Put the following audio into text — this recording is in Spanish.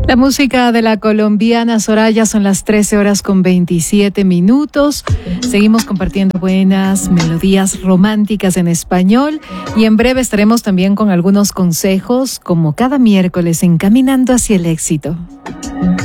La música de la colombiana Soraya, son las 13:27. Seguimos compartiendo buenas melodías románticas en español y en breve estaremos también con algunos consejos, como cada miércoles, en Caminando hacia el éxito.